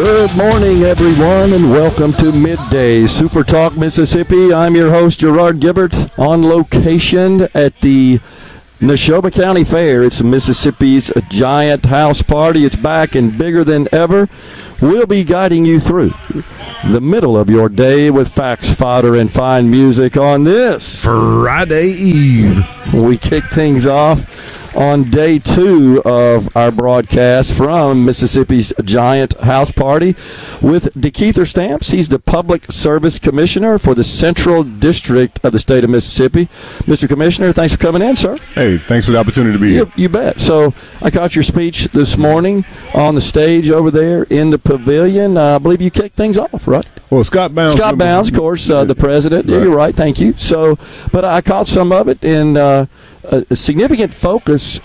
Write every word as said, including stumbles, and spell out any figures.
Good morning, everyone, and welcome to Midday Super Talk Mississippi. I'm your host, Gerard Gibbert, on location at the Neshoba County Fair. It's Mississippi's giant house party. It's back and bigger than ever. We'll be guiding you through the middle of your day with facts, fodder, and fine music on this Friday Eve. We kick things off on day two of our broadcast from Mississippi's giant house party with DeKeither Stamps. He's the Public Service Commissioner for the Central District of the state of Mississippi. Mister Commissioner, thanks for coming in, sir. Hey, thanks for the opportunity to be here. You, you bet. So I caught your speech this morning on the stage over there in the pavilion. Uh, I believe you kicked things off, right? Well, Scott Bounds. Scott Bounds, of course, uh, the president. Right. Yeah, you're right. Thank you. So, but I caught some of it, and uh, a significant focus